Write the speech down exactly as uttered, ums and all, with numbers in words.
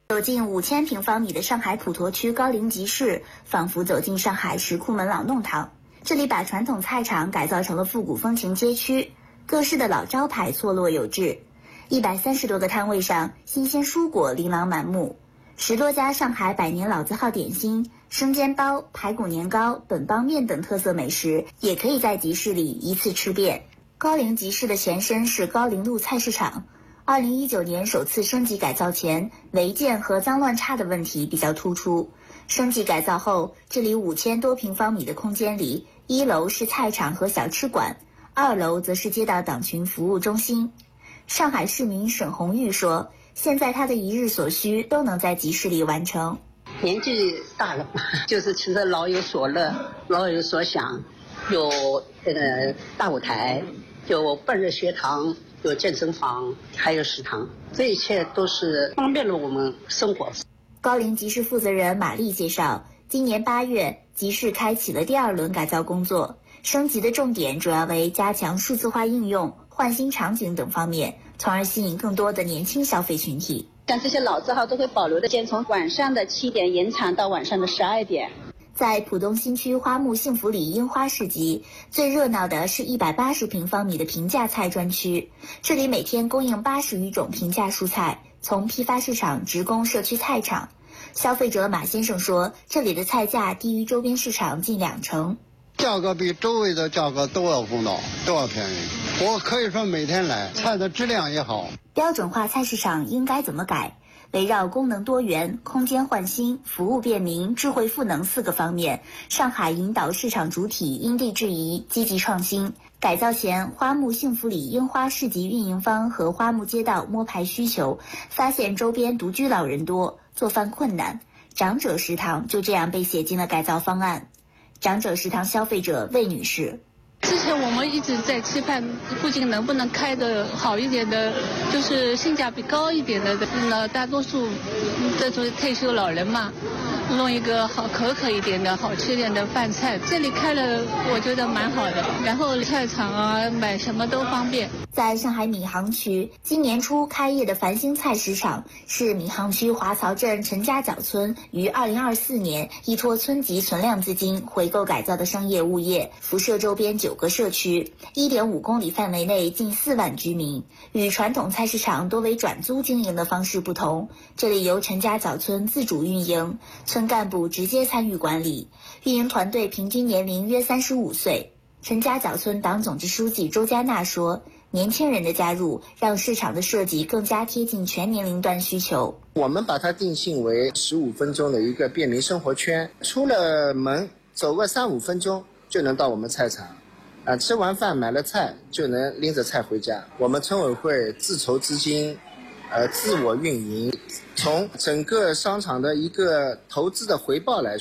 走进五千平方米的上海普陀区高陵集市，仿佛走进上海石库门老弄堂。这里把传统菜场改造成了复古风情街区，各式的老招牌错落有致。一百三十多个摊位上，新鲜蔬果琳琅满目。十多家上海百年老字号点心、生煎包、排骨年糕、本帮面等特色美食，也可以在集市里一次吃遍。高陵集市的前身是高陵路菜市场。二零一九年首次升级改造前，违建和脏乱差的问题比较突出。升级改造后，这里五千多平方米的空间里，一楼是菜场和小吃馆，二楼则是街道党群服务中心。上海市民沈红玉说，现在他的一日所需都能在集市里完成。 年纪大了，就是其实老有所乐，老有所想，有这个大舞台，有半日学堂，有健身房，还有食堂，这一切都是方便了我们生活。 高陵集市负责人马丽介绍，今年八月，集市开启了第二轮改造工作，升级的重点主要为加强数字化应用、换新场景等方面，从而吸引更多的年轻消费群体。 像这些老字号都会保留的，先从晚上的七点延长到晚上的十二点。 在浦东新区花木幸福里樱花市集，最热闹的是一百八十平方米的平价菜专区，这里每天供应八十余种平价蔬菜，从批发市场直供社区菜场。消费者马先生说，这里的菜价低于周边市场近两成， 价格比周围的价格都要公道，都要便宜。我可以说每天来，菜的质量也好。 标准化菜市场应该怎么改？围绕功能多元、空间焕新、服务便民、智慧赋能四个方面，上海引导市场主体因地制宜，积极创新。改造前，花木幸福里樱花市集运营方和花木街道摸排需求，发现周边独居老人多，做饭困难，长者食堂就这样被写进了改造方案。长者食堂消费者魏女士， 之前我们一直在期盼附近能不能开的好一点的，就是性价比高一点的，那大多数这种退休老人嘛，弄一个好可口一点的好吃一点的饭菜，这里开了我觉得蛮好的，然后菜场啊买什么都方便。 在上海闵行区，今年初开业的繁星菜市场是闵行区华漕镇陈家角村于二零二四年依托村级存量资金回购改造的商业物业，辐射周边九个社区， 一点五公里范围内近四万居民。与传统菜市场多为转租经营的方式不同，这里由陈家角村自主运营，村干部直接参与管理，运营团队平均年龄约三十五岁。陈家角村党总支书记周佳娜说，年轻人的加入让市场的设计更加贴近全年龄段需求。 我们把它定性为十五分钟的一个便民生活圈，出了门走个三五分钟就能到我们菜场，啊，吃完饭买了菜就能拎着菜回家。我们村委会自筹资金，呃，自我运营，从整个商场的一个投资的回报来说。